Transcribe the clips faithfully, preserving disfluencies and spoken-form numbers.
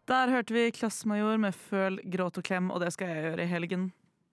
Der hørte vi Klassmajor med Føl, gråt og klem, og det skal jeg gjøre i helgen.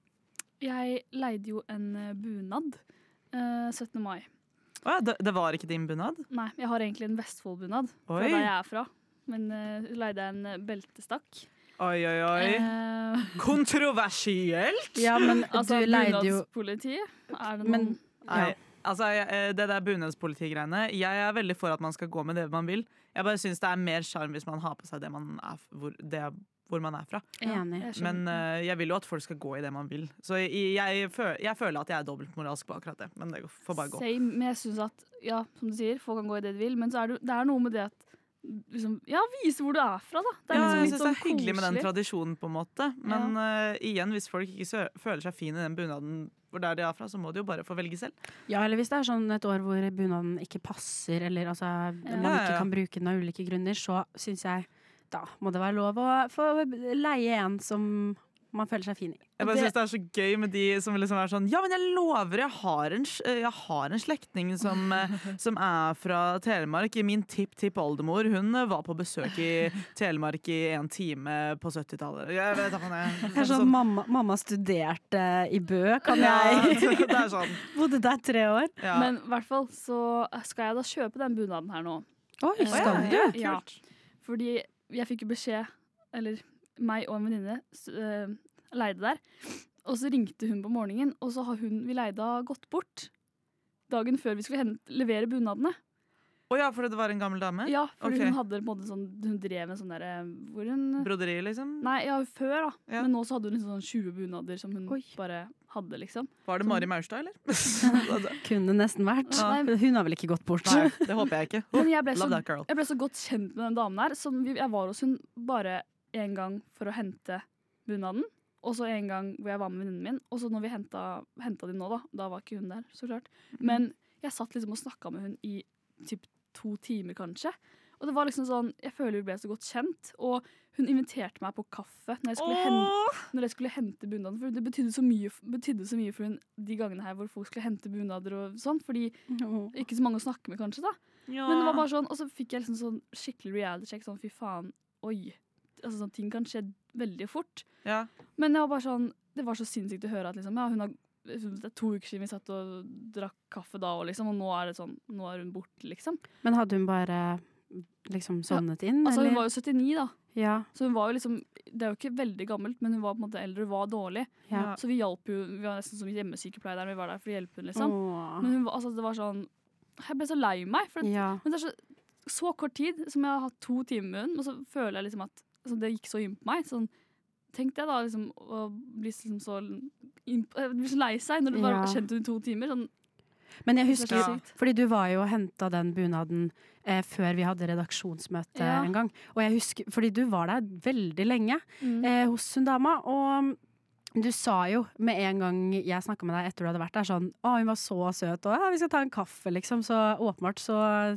Jeg leide jo en eh, bunad eh, syttende mai. Åja, det, det var ikke din bunad? Nei, jeg har egentlig en Vestfold-bunad fra Oi. der jeg er fra. Men uh, leide jeg en eh, beltestakk. Oi, oi, oi. Eh, Kontroversielt! Ja, men altså, du leide jo bunadspolitiet, er det noen... Men Nei, altså jeg- det der bunadspolitigreiene. Jeg er veldig for at man skal gå med det man vil. Jeg bare synes det er mer sjarm hvis man har på seg det man er, hvor, det, hvor man er fra. Enig. jeg skjønner. Men uh, jeg vil jo at folk skal gå i det man vil. Så jeg, jeg, føl, jeg føler at jeg er dobbeltmoralsk på akkurat det. Men det får bare gå. Same, men jeg synes at, ja, som du sier, folk kan gå i det de vil, men så er det, det er noe med det at liksom, ja, vise hvor du er fra, da. Det er Ja, liksom jeg litt synes sånn det er hyggelig med den koselig. tradisjonen på en måte. Men uh, igjen, hvis folk ikke sø føler seg fine i den bunaden hvor der de er fra, så må de jo bare få velge selv. Ja, eller hvis det er sånn et år hvor bunaden ikke passer, eller altså, man Ja, ikke ja. kan bruke den av ulike grunner, så synes jeg da må det være lov å få leie en som man føler seg fin i. Jeg bare Det- synes det er så gøy med de som liksom er sånn, ja, men jeg lover, jeg har en, s- jeg har en slektning som, eh, som er fra Telemark. Min tipp-tipp-oldemor, hun eh, var på besøk i Telemark i en time på syttitallet. Jeg vet ikke, jeg, Det er sånn, mamma, mamma studerte i Bø, kan ja, jeg det er sånn. bodde der tre år. Ja. Men i hvert fall så skal jeg da kjøpe den bunaden her nå. Oi, skal du? Ja, Ja. kult. Fordi jeg fikk jo beskjed, eller meg og en venninne s- øh, leide der. Og så ringte hun på morgenen, og så har hun vi leide har gått bort dagen før vi skulle hente, levere bunadene. Å ja, fordi det var en gammel dame? Ja, fordi Ok. hun hadde på en måte sånn, hun drev en sånn derre hvor hun Broderi, liksom? Nei, ja, før da. Ja. Men nå så hadde hun liksom sånn tjue bunader som hun Oi. bare hadde, liksom. Var det Mari Maurstad, eller? Kunne nesten vært. Ja. Hun har vel ikke gått bort. Nei, det håper jeg ikke. Men jeg ble, så, Love that girl. jeg ble så godt kjent med den damen her. Som vi, jeg var hos hun bare en gang for å hente bunaden. Og så en gang hvor jeg var med venninnen min. Og så når vi henta, henta de nå, da, da var ikke hun der, så klart. Men jeg satt liksom og snakka med hun i typ to timer, kanskje. Og det var liksom sånn, jeg føler vi ble så godt kjent. Og hun inviterte meg på kaffe når jeg skulle, hente, når jeg skulle hente bunaden. For det betydde så mye, betydde så mye for hun de gangene her hvor folk skulle hente bunader og sånn. Fordi ikke så mange å snakke med, kanskje, da. Ja. Men det var bare sånn, og så fikk jeg liksom sånn skikkelig reality check, sånn fy faen, oi. Altså sånn, ting kan skje veldig fort. Ja. Men det var bare sånn, det var så sinnssykt å høre at liksom, ja, hun har, det er to uker siden vi satt og drakk kaffe da, og liksom, og nå er det sånn, nå er hun borte, liksom. Men hadde hun bare liksom sovnet inn? Altså, hun eller? var jo syttini da, Ja, så hun var jo liksom, det er jo ikke veldig gammelt, men hun var på en måte eldre, hun var dårlig. ja. Så vi hjalp jo, vi var nesten som hjemmesykepleier der, vi var der for å hjelpe hun, liksom. Åh. Men hun var, altså, det var sånn, jeg ble så lei meg, for det, Ja. men det er så, så kort tid som jeg har hatt to timer med hun, og så føler jeg liksom at altså, det gikk så inn på meg. Sånn, tenkte jeg da liksom, å bli liksom så, imp eh, bli så lei seg når du bare Ja. har kjent henne i to timer. Sånn, Men jeg Det er husker, så sykt. fordi du var jo og henta den bunaden eh, før vi hadde redaksjonsmøte Ja. en gang. Og jeg husker, fordi du var der veldig lenge mm. eh, hos hun dama, og du sa jo med en gang jeg snakka med deg etter du hadde vært der, sånn å, hun var så søt, og ja, vi skal ta en kaffe, liksom. Så åpenbart, så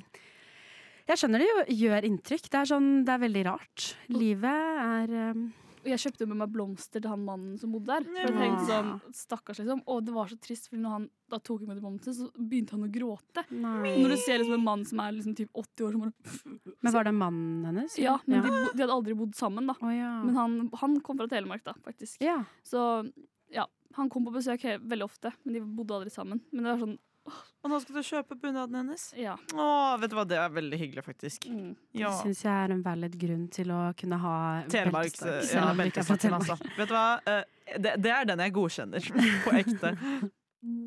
jeg skjønner det jo gjør inntrykk. Det er sånn, det er veldig rart. Livet er um, Og jeg kjøpte med meg blomster til han mannen som bodde der. For jeg Ja. tenkte sånn, stakkars liksom. Og det var så trist, for når han da tok imot blomster, så begynte han å gråte. Og når du ser liksom en mann som er liksom typ åtti år, som bare Men var det mannen hennes? Ja, men ja. De, bo- de hadde aldri bodd sammen, da. Å, ja. Men han, han kom fra Telemark, da, faktisk. ja. Så ja, han kom på besøk he- veldig ofte, men de bodde aldri sammen. Men det var sånn, Og nå skal du kjøpe bunaden hennes? ja. Åh, vet du hva, det er veldig hyggelig faktisk. Mm. Ja. Det syns jeg er en valid grunn til å kunne ha Telemarks, beltestakk, ja, selv om du ikke er fra beltestakken, altså. Telemark. Vet du hva, Eh, det, det er den jeg godkjenner, på ekte.